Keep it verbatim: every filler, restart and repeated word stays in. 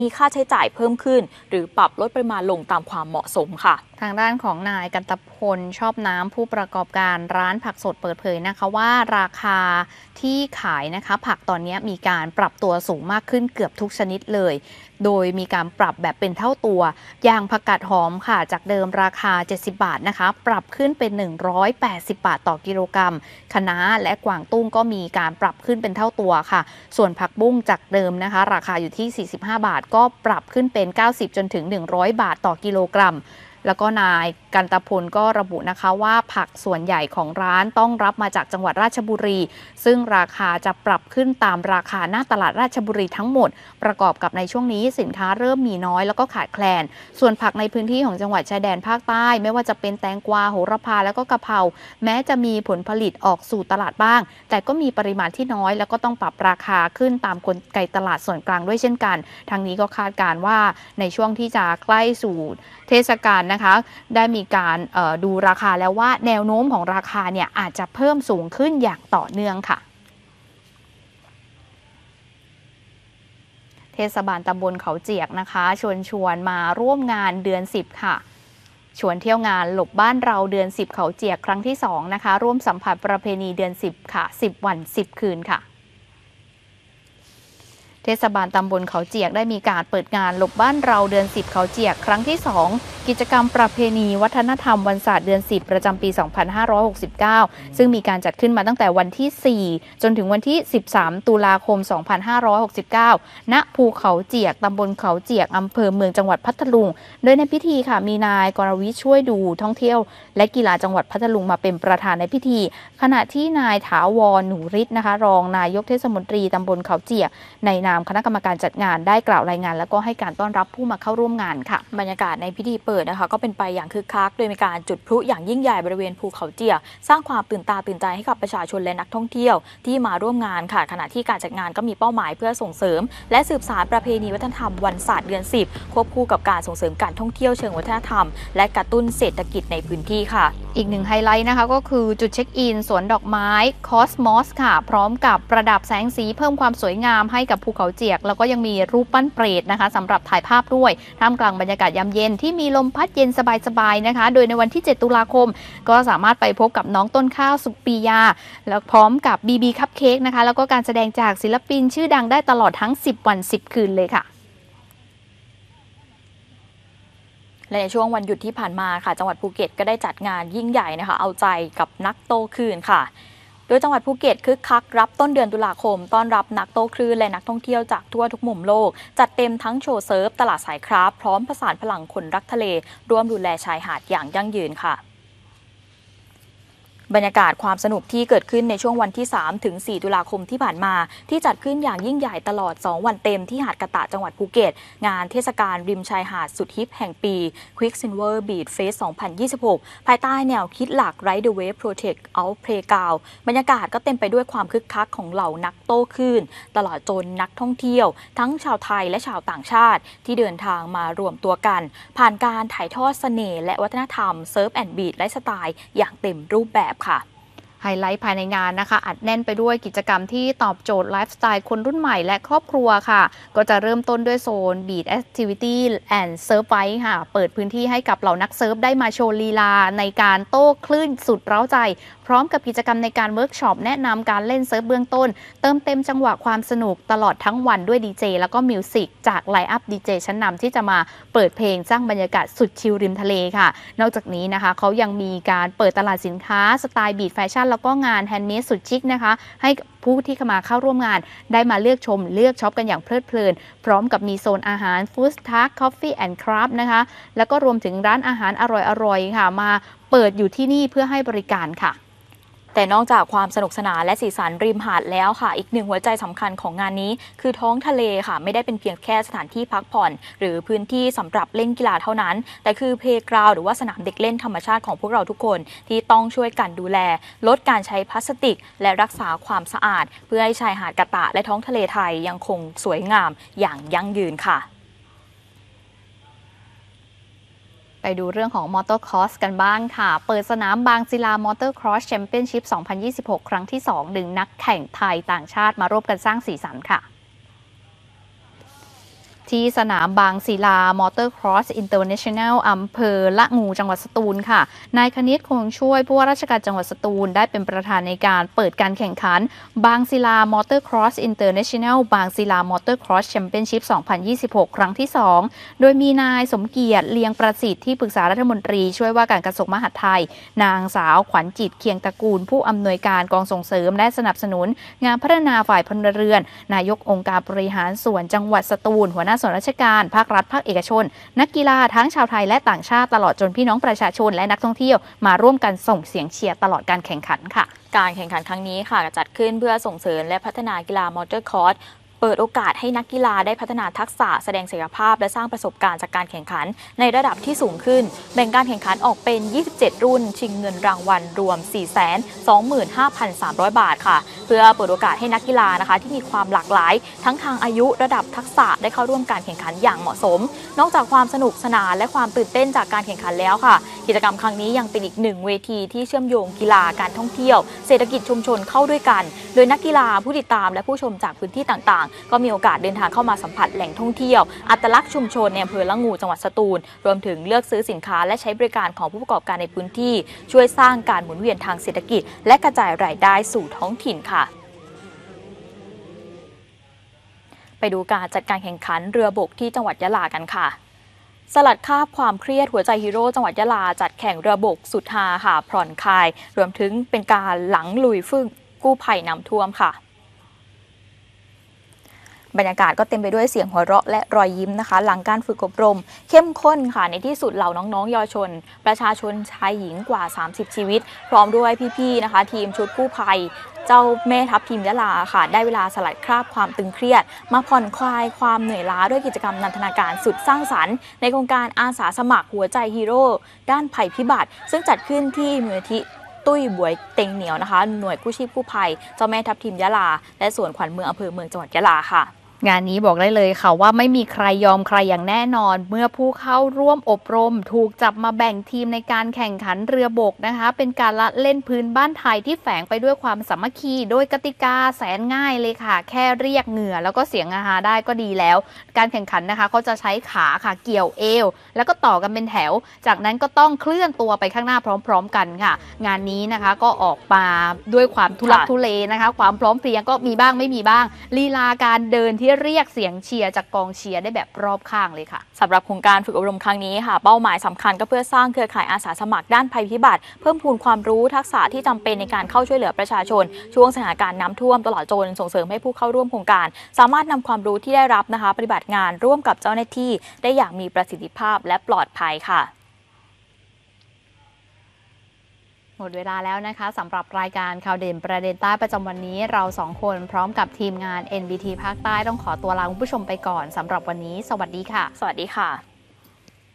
มีค่าใช้จ่ายเพิ่มขึ้นหรือปรับลดปริมาณลงตามความเหมาะสมค่ะทางด้านของนายกันตพลชอบน้ำผู้ประกอบการร้านผักสดเปิดเผยนะคะว่าราคาที่ขายนะคะผักตอนนี้มีการปรับตัวสูงมากขึ้นเกือบทุกชนิดเลยโดยมีการปรับแบบเป็นเท่าตัวอย่างผักกาดหอมค่ะจากเดิมราคาเจ็ดสิบบาทนะคะปรับขึ้นเป็นหนึ่งร้อยแปดสิบบาทต่อกิโลกรัมคะน้าและกวางตุ้งก็มีการปรับขึ้นเป็นเท่าตัวค่ะส่วนผักบุ้งจากเดิมนะคะราคาอยู่ที่สี่สิบห้าบาทก็ปรับขึ้นเป็นเก้าสิบจนถึงหนึ่งร้อยบาทต่อกิโลกรัมแล้วก็นายกันตพลก็ระบุนะคะว่าผักส่วนใหญ่ของร้านต้องรับมาจากจังหวัดราชบุรีซึ่งราคาจะปรับขึ้นตามราคาหน้าตลาดราชบุรีทั้งหมดประกอบกับในช่วงนี้สินค้าเริ่มมีน้อยแล้วก็ขาดแคลนส่วนผักในพื้นที่ของจังหวัดชายแดนภาคใต้ไม่ว่าจะเป็นแตงกวาโหระพาแล้วก็กะเพราแม้จะมีผลผลิตออกสู่ตลาดบ้างแต่ก็มีปริมาณที่น้อยแล้วก็ต้องปรับราคาขึ้นตามกลไกตลาดส่วนกลางด้วยเช่นกันทางนี้ก็คาดการณ์ว่าในช่วงที่จะใกล้สู่เทศกาลนะคะได้มีการดูราคาแล้วว่าแนวโน้มของราคาเนี่ยอาจจะเพิ่มสูงขึ้นอย่างต่อเนื่องค่ะเทศบาลตำบลเขาเจียกนะคะชวนชวนมาร่วมงานเดือนสิบค่ะชวนเที่ยวงานหลบบ้านเราเดือนสิบเขาเจียกครั้งที่สองนะคะร่วมสัมผัสประเพณีเดือนสิบค่ะสิบวันสิบคืนค่ะเทศบาลตำบลเขาเจียกได้มีการเปิดงานหลบบ้านเราเดือนสิบเขาเจียกครั้งที่สองกิจกรรมประเพณีวัฒนธรรมวันศาสตร์เดือนสิบประจำปีสองพันห้าร้อยหกสิบเก้าซึ่งมีการจัดขึ้นมาตั้งแต่วันที่สี่จนถึงวันที่สิบสามตุลาคมสองพันห้าร้อยหกสิบเก้าณภูเขาเจียกตำบลเขาเจียกอำเภอเมืองจังหวัดพัทลุงโดยในพิธีค่ะมีนายกรวิทย์ช่วยดูท่องเที่ยวและกีฬาจังหวัดพัทลุงมาเป็นประธานในพิธีขณะที่นายถาวรหนูฤทธิ์นะคะรองนายกเทศมนตรีตำบลเขาเจียกในนามคณะกรรมการจัดงานได้กล่าวรายงานแล้วก็ให้การต้อนรับผู้มาเข้าร่วมงานค่ะบรรยากาศในพิธีเปิดนะคะก็เป็นไปอย่างคึกคักโดยมีการจุดพลุอย่างยิ่งใหญ่บริเวณภูเขาเจียกสร้างความตื่นตาตื่นใจให้กับประชาชนและนักท่องเที่ยวที่มาร่วมงานค่ะขณะที่การจัดงานก็มีเป้าหมายเพื่อส่งเสริมและสืบสานประเพณีวัฒนธรรมวันศาสตร์เดือนสิบควบคู่กับการส่งเสริมการท่องเที่ยวเชิงวัฒนธรรมและกระตุ้นเศรษฐกิจในพื้นที่ค่ะอีกหนึ่งไฮไลท์นะคะก็คือจุดเช็คอินสวนดอกไม้คอสมอสค่ะพร้อมกับประดับแสงสีเพิ่มความสวยงามให้กับภูเขาเจียกแล้วก็ยังมีรูปปั้นเปรตนะคะสำหรับถ่ายภาพด้วยท่ามกลางบรรยากาศยามเย็นที่มีลมพัดเย็นสบายๆนะคะโดยในวันที่เจ็ดตุลาคมก็สามารถไปพบกับน้องต้นข้าวสุปียาแล้วพร้อมกับบีบีคัพเค้กนะคะแล้วก็การแสดงจากศิลปินชื่อดังได้ตลอดทั้งสิบวันสิบคืนเลยค่ะและในช่วงวันหยุดที่ผ่านมาค่ะจังหวัดภูเก็ตก็ได้จัดงานยิ่งใหญ่นะคะเอาใจกับนักโต้คลื่นค่ะโดยจังหวัดภูเก็ตคึกคักรับต้นเดือนตุลาคมต้อนรับนักโต้คลื่นและนักท่องเที่ยวจากทั่วทุกมุมโลกจัดเต็มทั้งโชว์เซิร์ฟตลาดสายคราฟพร้อมผสานพลังคนรักทะเลร่วมดูแลชายหาดอย่างยั่งยืนค่ะบรรยากาศความสนุกที่เกิดขึ้นในช่วงวันที่สามถึงสี่ตุลาคมที่ผ่านมาที่จัดขึ้นอย่างยิ่งใหญ่ตลอดสองวันเต็มที่หาดกะตะจังหวัดภูเก็ตงานเทศกาลริมชายหาดสุดฮิปแห่งปี Quicksilver Beach Fest สองพันยี่สิบหกภายใต้แนวคิดหลัก Ride the Wave Protect Our Playground บรรยากาศก็เต็มไปด้วยความคึกคักของเหล่านักโต้คลื่นตลอดจนนักท่องเที่ยวทั้งชาวไทยและชาวต่างชาติที่เดินทางมารวมตัวกันผ่านการถ่ายทอดเสน่ห์และวัฒนธรรมเซิร์ฟแอนด์บีชไลฟ์สไตล์อย่างเต็มรูปแบบค่ะไฮไลท์ภายในงานนะคะอัดแน่นไปด้วยกิจกรรมที่ตอบโจทย์ไลฟ์สไตล์คนรุ่นใหม่และครอบครัวค่ะก็จะเริ่มต้นด้วยโซน Beach Activity and Surf Fight ค่ะเปิดพื้นที่ให้กับเหล่านักเซิร์ฟได้มาโชว์ลีลาในการโต้คลื่นสุดเร้าใจพร้อมกับกิจกรรมในการเวิร์กช็อปแนะนำการเล่นเซิร์ฟเบื้องต้นเติมเต็มจังหวะความสนุกตลอดทั้งวันด้วยดีเจแล้วก็มิวสิกจากไลน์อัพดีเจชั้นนำที่จะมาเปิดเพลงสร้างบรรยากาศสุดชิลริมทะเลค่ะนอกจากนี้นะคะเขายังมีการเปิดตลาดสินค้าสไตล์บีทแฟชั่นแล้วก็งานแฮนด์เมดสุดชิคนะคะให้ผู้ที่เข้ามาเข้าร่วมงานได้มาเลือกชมเลือกช็อปกันอย่างเพลิดเพลินพร้อมกับมีโซนอาหารฟู้ดทัคคอฟฟี่แอนด์คราฟนะคะแล้วก็รวมถึงร้านอาหารอร่อยๆค่ะมาเปิดอยู่ที่นี่เพื่อให้บริการค่ะแต่นอกจากความสนุกสนานและสีสันริมหาดแล้วค่ะอีกหนึ่งหัวใจสำคัญของงานนี้คือท้องทะเลค่ะไม่ได้เป็นเพียงแค่สถานที่พักผ่อนหรือพื้นที่สำหรับเล่นกีฬาเท่านั้นแต่คือเพลย์กราวด์หรือว่าสนามเด็กเล่นธรรมชาติของพวกเราทุกคนที่ต้องช่วยกันดูแลลดการใช้พลาสติกและรักษาความสะอาดเพื่อให้ชายหาดกะตะและท้องทะเลไทยยังคงสวยงามอย่างยั่งยืนค่ะไปดูเรื่องของมอเตอร์ครอสกันบ้างค่ะเปิดสนามบางศิลามอเตอร์ครอสแชมเปี้ยนชิพ สองพันยี่สิบหก ครั้งที่ สอง ดึงนักแข่งไทยต่างชาติมาร่วมกันสร้างสีสันค่ะที่สนามบางศิลามอเตอร์ครอสอินเตอร์เนชั่นแนลอำเภอละงูจังหวัดสตูลค่ะนายคณิตคงช่วยผู้ว่าราชการจังหวัดสตูลได้เป็นประธานในการเปิดการแข่งขันบางศิลามอเตอร์ครอสอินเตอร์เนชั่นแนลบางศิลามอเตอร์ครอสแชมเปี้ยนชิพ สองพันยี่สิบหก ครั้งที่ สอง โดยมีนายสมเกียรติเลียงประสิทธิ์ที่ปรึกษารัฐมนตรีช่วยว่าการกระทรวงมหาดไทยนางสาวขวัญจิตเคียงตระกูลผู้อำนวยการกองส่งเสริมและสนับสนุนงานพัฒนาฝ่ายพลเรือนนายกองค์การบริหารส่วนจังหวัดสตูลหัวหน้าส่วนราชการภาครัฐภาคเอกชนนักกีฬาทั้งชาวไทยและต่างชาติตลอดจนพี่น้องประชาชนและนักท่องเที่ยวมาร่วมกันส่งเสียงเชียร์ตลอดการแข่งขันค่ะการแข่งขันครั้งนี้ค่ะจัดขึ้นเพื่อส่งเสริมและพัฒนากีฬามอเตอร์คอร์สเปิดโอกาสให้นักกีฬาได้พัฒนาทักษะแสดงศักยภาพและสร้างประสบการณ์จากการแข่งขันในระดับที่สูงขึ้นแบ่งการแข่งขันออกเป็นยี่สิบเจ็ดรุ่นชิงเงินรางวัลรวม สี่แสนสองหมื่นห้าพันสามร้อย บาทค่ะเพื่อเปิดโอกาสให้นักกีฬานะคะที่มีความหลากหลายทั้งทางอายุระดับทักษะได้เข้าร่วมการแข่งขันอย่างเหมาะสมนอกจากความสนุกสนานและความตื่นเต้นจากการแข่งขันแล้วค่ะกิจกรรมครั้งนี้ยังเป็นอีกหนึ่งเวทีที่เชื่อมโยงกีฬาการท่องเที่ยวเศรษฐกิจชุมชนเข้าด้วยกันโดยนักกีฬาผู้ติดตามและผู้ชมจากพื้นที่ต่างๆก็มีโอกาสเดินทางเข้ามาสัมผัสแหล่งท่องเที่ยวอัตลักษณ์ชุมชนในอำเภอละงูจังหวัดสตูลรวมถึงเลือกซื้อสินค้าและใช้บริการของผู้ประกอบการในพื้นที่ช่วยสร้างการหมุนเวียนทางเศรษฐกิจและกระจายรายได้สู่ท้องถิ่นค่ะไปดูการจัดการแข่งขันเรือบกที่จังหวัดยะลากันค่ะสลัดคราบความเครียดหัวใจฮีโร่จังหวัดยะลาจัดแข่งเรือบกสุดฮาค่ะผ่อนคลายรวมถึงเป็นการหลังลุยฟึ่งกู้ภัยน้ำท่วมค่ะบรรยากาศก็เต็มไปด้วยเสียงหัวเราะและรอยยิ้มนะคะหลังการฝึกอบรมเข้มข้นค่ะในที่สุดเหล่าน้องๆเยาวชนประชาชนชายหญิงกว่าสามสิบชีวิตพร้อมด้วยพี่ๆนะคะทีมชุดกู้ภัยเจ้าแม่ทัพทีมยะลาค่ะได้เวลาสลัดคราบความตึงเครียดมาผ่อนคลายความเหนื่อยล้าด้วยกิจกรรมนันทนาการสุดสร้างสรรค์ในโครงการอาสาสมัครหัวใจฮีโร่ด้านภัยพิบัติซึ่งจัดขึ้นที่มูลนิธิตุ้ยบวยเต็งเหนียวนะคะหน่วยกู้ชีพกู้ภัยเจ้าแม่ทัพทีมยะลาและสวนขวัญเมืองอำเภอเมืองจังหวัดยะลาค่ะงานนี้บอกได้เลยค่ะว่าไม่มีใครยอมใครอย่างแน่นอนเมื่อผู้เข้าร่วมอบรมถูกจับมาแบ่งทีมในการแข่งขันเรือบกนะคะเป็นการละเล่นพื้นบ้านไทยที่แฝงไปด้วยความสามัคคีโดยกติกาแสนง่ายเลยค่ะแค่เรียกเหงื่อแล้วก็เสียงอาหาได้ก็ดีแล้วการแข่งขันนะคะเขาจะใช้ขาค่ะเกี่ยวเอวแล้วก็ต่อกันเป็นแถวจากนั้นก็ต้องเคลื่อนตัวไปข้างหน้าพร้อมๆกันค่ะงานนี้นะคะก็ออกมาด้วยความทุลักทุเลนะคะความพร้อมเพรียงก็มีบ้างไม่มีบ้างลีลาการเดินที่เรียกเสียงเชียร์จากกองเชียร์ได้แบบรอบข้างเลยค่ะสำหรับโครงการฝึกอบรมครั้งนี้ค่ะเป้าหมายสำคัญก็เพื่อสร้างเครือข่ายอาสาสมัครด้านภัยพิบัติเพิ่มพูนความรู้ทักษะที่จำเป็นในการเข้าช่วยเหลือประชาชนช่วงสถานการณ์น้ำท่วมตลอดจนส่งเสริมให้ผู้เข้าร่วมโครงการสามารถนำความรู้ที่ได้รับนะคะปฏิบัติงานร่วมกับเจ้าหน้าที่ได้อย่างมีประสิทธิภาพและปลอดภัยค่ะหมดเวลาแล้วนะคะสำหรับรายการข่าวเด่นประเด็นใต้ประจำวันนี้เราสองคนพร้อมกับทีมงาน เอ็น บี ที ภาคใต้ต้องขอตัวลาคุณผู้ชมไปก่อนสำหรับวันนี้สวัสดีค่ะสวัสดีค่ะ